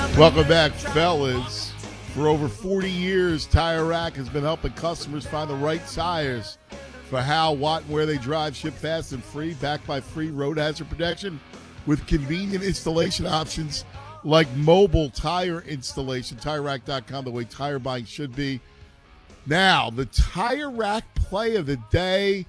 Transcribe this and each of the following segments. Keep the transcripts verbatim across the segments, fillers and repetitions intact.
Welcome back, fellas. For over forty years, Tire Rack has been helping customers find the right tires for how, what, and where they drive. Ship fast and free, backed by free road hazard protection with convenient installation options like mobile tire installation. Tire Rack dot com, the way tire buying should be. Now, the Tire Rack play of the day,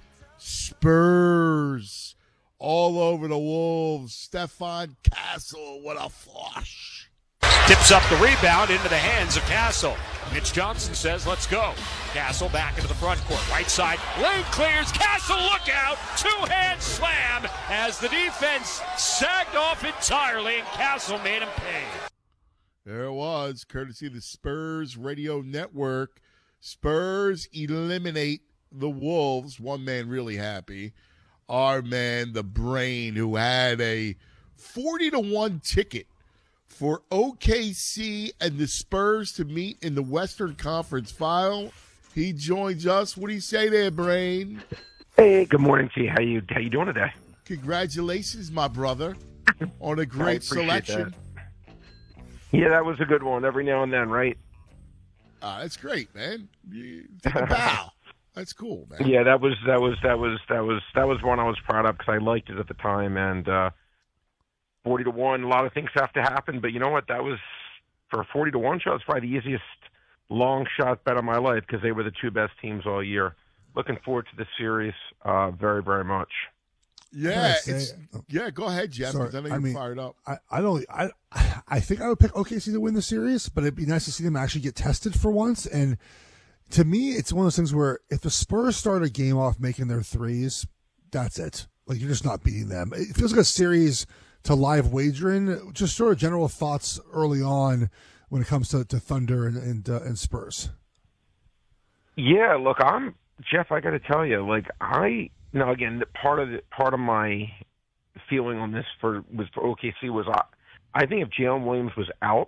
Spurs. All over the Wolves. Stefan Castle, what a flush. Tips up the rebound into the hands of Castle. Mitch Johnson says, let's go. Castle back into the front court. Right side, lane clears. Castle, look out. Two-hand slam as the defense sagged off entirely, and Castle made him pay. There it was, courtesy of the Spurs Radio Network. Spurs eliminate the Wolves. One man really happy. Our man, the brain, who had a forty to one ticket for O K C and the Spurs to meet in the Western Conference Final. He joins us. What do you say there, Brain? Hey, good morning to you. How you how you doing today? Congratulations, my brother, on a great selection. That. Yeah, that was a good one. Every now and then, right? Uh, that's great, man. You take a bow. That's cool, man. Yeah, that was that was that was that was that was one I was proud of because I liked it at the time. And uh, forty to one, a lot of things have to happen, but you know what? That was for a forty to one shot. It's probably the easiest long shot bet of my life because they were the two best teams all year. Looking forward to the series uh, very very much. Yeah, it's, yeah. Go ahead, Jeff. Sorry, I know I you're mean, fired up. I, I don't. I I think I would pick O K C to win the series, but it'd be nice to see them actually get tested for once. And to me, it's one of those things where if the Spurs start a game off making their threes, that's it. Like, you're just not beating them. It feels like a series to live wagering. Just sort of general thoughts early on when it comes to, to Thunder and and, uh, and Spurs. Yeah, look, I'm Jeff. I got to tell you, like I. Now, again, part of the, part of my feeling on this for was for O K C was I, I think if Jalen Williams was out,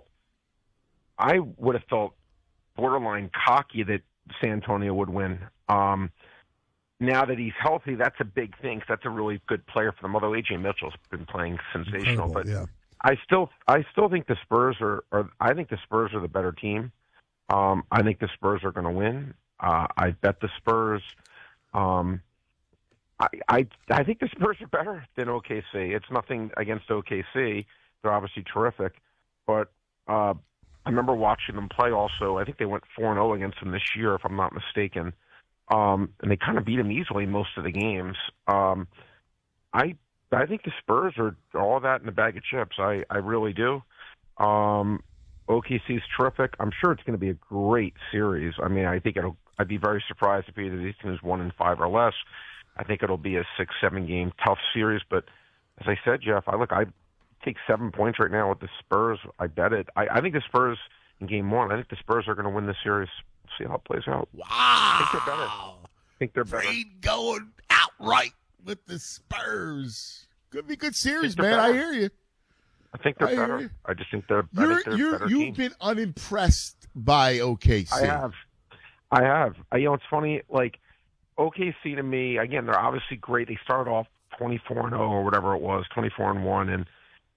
I would have felt borderline cocky that San Antonio would win. Um, now that he's healthy, that's a big thing. 'Cause that's a really good player for them. Although A J Mitchell's been playing sensational, Incredible, but yeah. I still I still think the Spurs are, are I think the Spurs are the better team. Um, I think the Spurs are going to win. Uh, I bet the Spurs. Um, I, I I think the Spurs are better than O K C. It's nothing against O K C. They're obviously terrific. But uh, I remember watching them play also. I think they went four and oh against them this year, if I'm not mistaken. Um, and they kind of beat them easily most of the games. Um, I I think the Spurs are all that in a bag of chips. I, I really do. Um, O K C is terrific. I'm sure it's going to be a great series. I mean, I think it'll. I'd be very surprised if either of these teams won in five or less. I think it'll be a six, seven game tough series. But as I said, Jeff, I look, I take seven points right now with the Spurs. I bet it. I, I think the Spurs in game one. I think the Spurs are going to win the series. We'll see how it plays out. Wow. I think they're better. I think they're better. Brain going outright with the Spurs. Could be a good series, man. better. I hear you. I think they're I hear better. you. I just think they're. I You're, think they're a you're, better you've team. been unimpressed by O K C. I have. I have. I, you know, it's funny. Like O K C to me, again, they're obviously great. They started off twenty-four and oh or whatever it was, twenty-four and one, and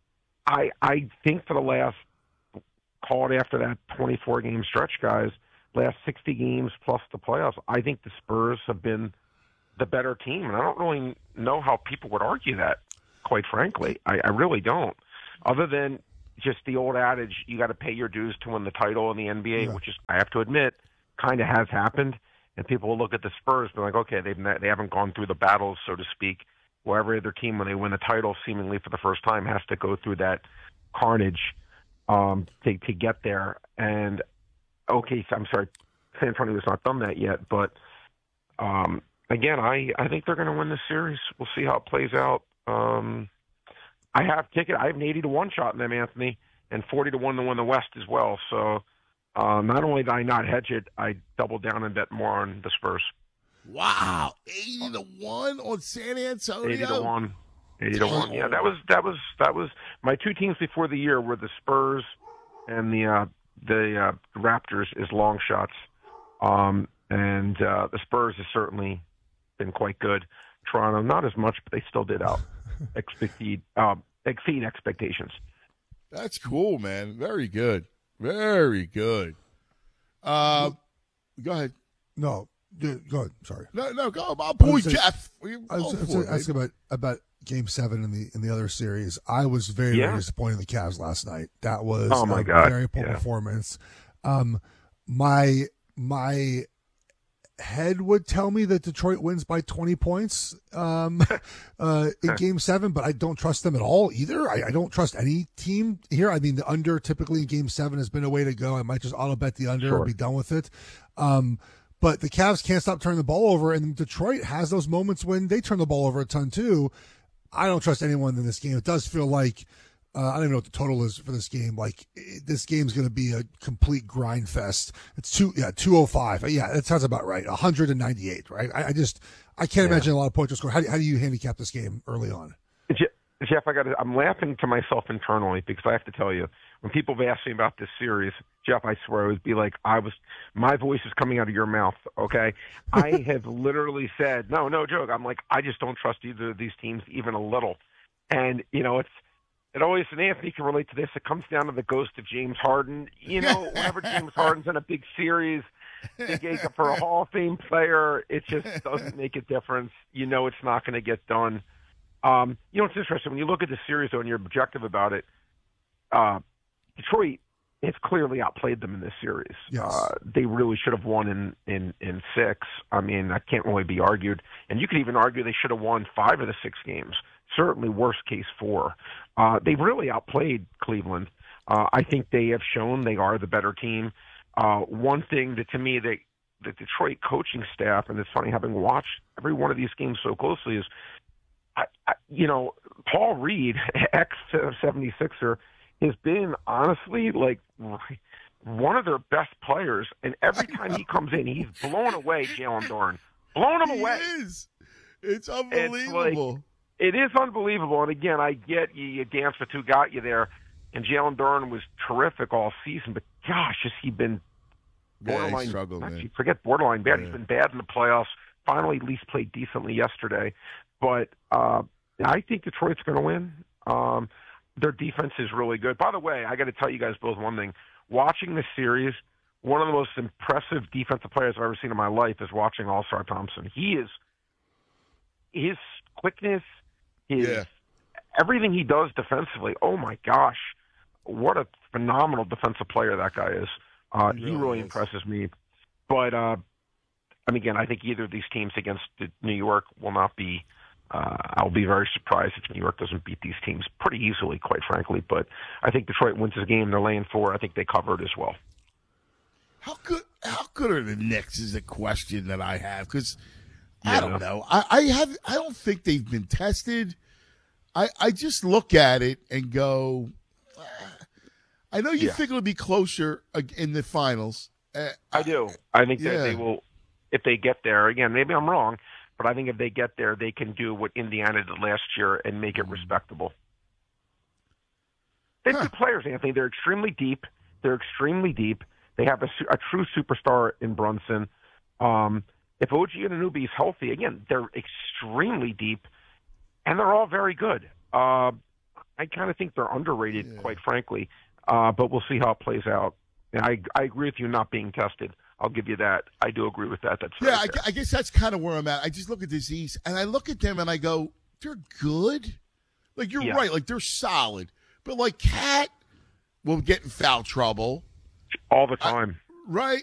I I think for the last, call it after that twenty-four game stretch, guys, last sixty games plus the playoffs, I think the Spurs have been the better team, and I don't really know how people would argue that. Quite frankly, I, I really don't. Other than just the old adage, you got to pay your dues to win the title in the N B A, Yeah. which is, I have to admit, kind of has happened. And people will look at the Spurs and be like, okay, they've not, they haven't gone through the battles, so to speak, where every other team, when they win a title, seemingly for the first time, has to go through that carnage um, to, to get there. And, okay, so I'm sorry, San Antonio has not done that yet. But, um, again, I, I think they're going to win this series. We'll see how it plays out. Um, I have ticket. I have an eighty to one shot in them, Anthony, and forty to one to win the West as well. So uh, not only did I not hedge it, I doubled down and bet more on the Spurs. Wow, eighty to one on San Antonio. Eighty to one. Eighty to one. Yeah, that was that was that was my two teams before the year were the Spurs and the uh, the uh, Raptors as long shots. Um, and uh, the Spurs has certainly been quite good. Toronto, not as much, but they still did out exceed uh, exceed expectations. That's cool, man. Very good. Very good. Uh, go ahead. No, dude, go ahead. Sorry. No, no, go. My boy say, Jeff. I was, I was asking about about Game Seven in the in the other series. I was very, yeah. very disappointed in the Cavs last night. That was oh my a God. very poor yeah. performance. Um, my my head would tell me that Detroit wins by twenty points um, uh, in Game Seven, but I don't trust them at all either. I, I don't trust any team here. I mean, the under typically in Game Seven has been a way to go. I might just auto bet the under sure. and be done with it. Um, but the Cavs can't stop turning the ball over, and Detroit has those moments when they turn the ball over a ton too. I don't trust anyone in this game. It does feel like uh, I don't even know what the total is for this game. Like it, this game's going to be a complete grind fest. It's two, yeah, two oh five. Yeah, that sounds about right. one hundred ninety-eight, right? I, I just I can't yeah. imagine a lot of points to score. How do, how do you handicap this game early on? Jeff, I got. I'm laughing to myself internally because I have to tell you, when people have asked me about this series, Jeff, I swear it would be like I was. My voice is coming out of your mouth. Okay, I have literally said, no, no joke. I'm like, I just don't trust either of these teams even a little. And you know, it's it always. And Anthony can relate to this. It comes down to the ghost of James Harden. You know, whenever James Harden's in a big series, big acre for a Hall of Fame player, it just doesn't make a difference. You know, it's not going to get done. Um, you know, it's interesting when you look at the series, though, and you're objective about it. Uh, Detroit has clearly outplayed them in this series. Yes. Uh, they really should have won in, in, in six. I mean, that can't really be argued. And you could even argue they should have won five of the six games. Certainly, worst case, four. Uh, they've really outplayed Cleveland. Uh, I think they have shown they are the better team. Uh, one thing that, to me, they, the Detroit coaching staff, and it's funny having watched every one of these games so closely, is I, I, you know, Paul Reed, ex-seventy-sixer, has been, honestly, like one of their best players. And every time he comes in, he's blown away Jalen Duren. Blown him he away. Is. It's unbelievable. It's like, it is unbelievable. And, again, I get you, you dance with who got you there. And Jalen Duren was terrific all season. But, gosh, has he been borderline. Yeah, he struggled, actually, man. Forget borderline bad. Yeah. He's been bad in the playoffs. Finally, at least played decently yesterday. But uh, I think Detroit's going to win. Um, their defense is really good. By the way, I got to tell you guys both one thing. Watching this series, one of the most impressive defensive players I've ever seen in my life is watching All-Star Thompson. He is his quickness, his yeah. everything he does defensively. Oh my gosh, what a phenomenal defensive player that guy is. Uh, he, really, he really is. impresses me. But uh, I mean, again, I think either of these teams against New York will not be. Uh, I'll be very surprised if New York doesn't beat these teams pretty easily, quite frankly. But I think Detroit wins this game. They're laying four. I think they covered as well. How good? How good are the Knicks? Is a question that I have because I Yeah. don't know. I, I have. I don't think they've been tested. I I just look at it and go. Uh, I know you Yeah. think it'll be closer in the finals. Uh, I do. I think Yeah. that they will, if they get there. Again, maybe I'm wrong, but I think if they get there, they can do what Indiana did last year and make it respectable. They've Huh. good players, Anthony. They're extremely deep. They're extremely deep. They have a, su- a true superstar in Brunson. Um, if O G Anunoby is healthy, again, they're extremely deep, and they're all very good. Uh, I kind of think they're underrated, Yeah. quite frankly, uh, but we'll see how it plays out. And I, I agree with you not being tested. I'll give you that. I do agree with that. That's Yeah, very I, fair. I guess that's kind of where I'm at. I just look at this East, and I look at them, and I go, they're good. Like, you're Yeah. right. Like, they're solid. But, like, Cat will get in foul trouble. all the time. Right?